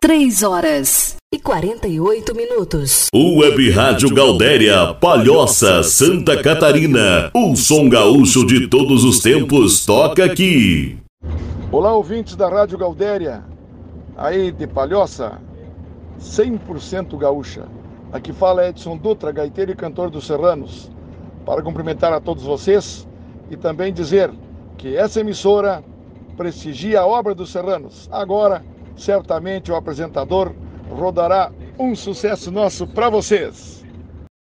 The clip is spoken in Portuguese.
3h48. Web Rádio Gaudéria, Palhoça, Santa Catarina. O som gaúcho de todos os tempos toca aqui. Olá, ouvintes da Rádio Gaudéria, aí de Palhoça, 100% gaúcha. Aqui fala Edson Dutra, gaiteiro e cantor dos Serranos, para cumprimentar a todos vocês e também dizer que essa emissora prestigia a obra dos Serranos. Agora, certamente o apresentador rodará um sucesso nosso para vocês.